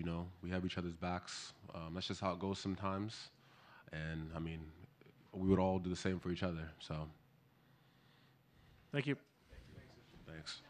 we have each other's backs. That's just how it goes sometimes. And I mean, we would all do the same for each other. So, Thank you. thanks.